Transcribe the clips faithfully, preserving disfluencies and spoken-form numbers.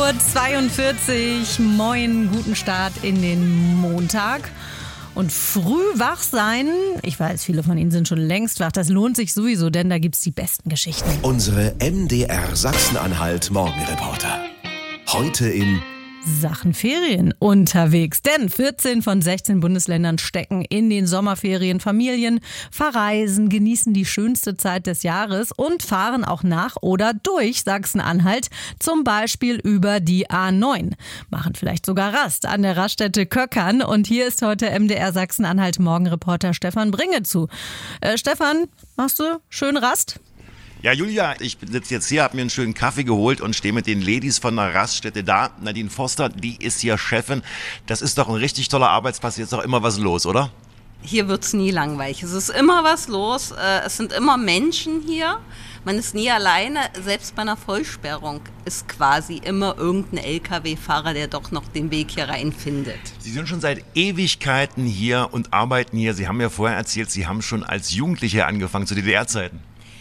Uhr zweiundvierzig. Moin, guten Start in den Montag. Und früh wach sein, ich weiß, viele von Ihnen sind schon längst wach, das lohnt sich sowieso, denn da gibt's die besten Geschichten. Unsere M D R Sachsen-Anhalt Morgenreporter. Heute in Sachen Ferien unterwegs, denn vierzehn von sechzehn Bundesländern stecken in den Sommerferien. Familien verreisen, genießen die schönste Zeit des Jahres und fahren auch nach oder durch Sachsen-Anhalt, zum Beispiel über die A neun. Machen vielleicht sogar Rast an der Raststätte Köckern und hier ist heute M D R Sachsen-Anhalt Morgenreporter Stefan Bringezu. Äh, Stefan, machst du schön Rast? Ja, Julia, ich sitze jetzt hier, habe mir einen schönen Kaffee geholt und stehe mit den Ladies von der Raststätte da. Nadine Foster, die ist hier Chefin. Das ist doch ein richtig toller Arbeitsplatz. Hier ist doch immer was los, oder? Hier wird's nie langweilig. Es ist immer was los. Es sind immer Menschen hier. Man ist nie alleine. Selbst bei einer Vollsperrung ist quasi immer irgendein L K W-Fahrer, der doch noch den Weg hier rein findet. Sie sind schon seit Ewigkeiten hier und arbeiten hier. Sie haben ja vorher erzählt, Sie haben schon als Jugendliche angefangen, zu D D R-Zeiten.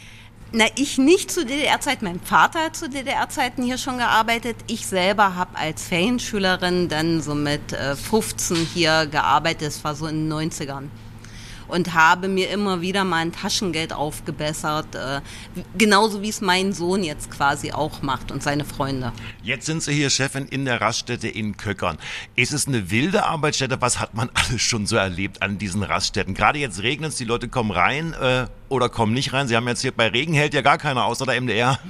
Na, ich nicht zu D D R-Zeiten. Mein Vater hat zu D D R-Zeiten hier schon gearbeitet. Ich selber habe als Ferienschülerin dann so mit äh, fünfzehn hier gearbeitet. Das war so in den neunzigern. Und habe mir immer wieder mal ein Taschengeld aufgebessert. Äh, genauso wie es mein Sohn jetzt quasi auch macht und seine Freunde. Jetzt sind Sie hier Chefin in der Raststätte in Köckern. Ist es eine wilde Arbeitsstätte? Was hat man alles schon so erlebt an diesen Raststätten? Gerade jetzt regnet es, die Leute kommen rein äh, oder kommen nicht rein. Sie haben jetzt hier, bei Regen hält ja gar keiner außer der M D R.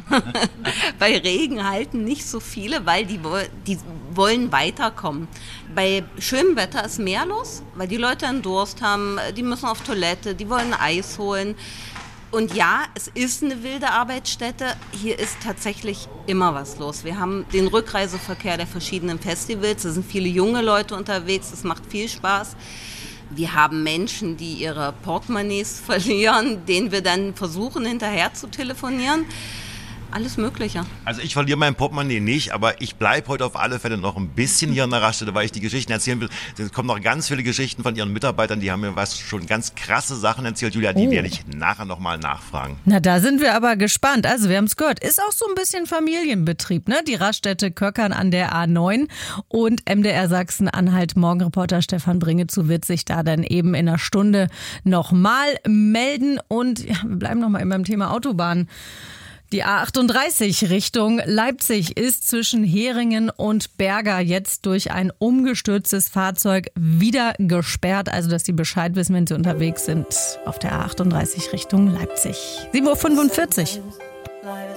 Bei Regen halten nicht so viele, weil die, die wollen weiterkommen. Bei schönem Wetter ist mehr los, weil die Leute einen Durst haben, die müssen auf Toilette, die wollen Eis holen. Und ja, es ist eine wilde Arbeitsstätte. Hier ist tatsächlich immer was los. Wir haben den Rückreiseverkehr der verschiedenen Festivals. Da sind viele junge Leute unterwegs. Es macht viel Spaß. Wir haben Menschen, die ihre Portemonnaies verlieren, denen wir dann versuchen, hinterher zu telefonieren. Alles Mögliche. Also ich verliere mein Portemonnaie nicht, aber ich bleibe heute auf alle Fälle noch ein bisschen hier in der Raststätte, weil ich die Geschichten erzählen will. Es kommen noch ganz viele Geschichten von Ihren Mitarbeitern, die haben mir was schon ganz krasse Sachen erzählt. Julia, die oh. werde ich nachher nochmal nachfragen. Na, da sind wir aber gespannt. Also wir haben es gehört, ist auch so ein bisschen Familienbetrieb, ne? Die Raststätte Köckern an der A neun und M D R Sachsen-Anhalt Morgenreporter Stefan Bringezu wird sich da dann eben in einer Stunde nochmal melden. Und ja, wir bleiben nochmal beim Thema Autobahn. Die A achtunddreißig Richtung Leipzig ist zwischen Heringen und Berga jetzt durch ein umgestürztes Fahrzeug wieder gesperrt. Also, dass Sie Bescheid wissen, wenn Sie unterwegs sind auf der A achtunddreißig Richtung Leipzig. sieben Uhr fünfundvierzig.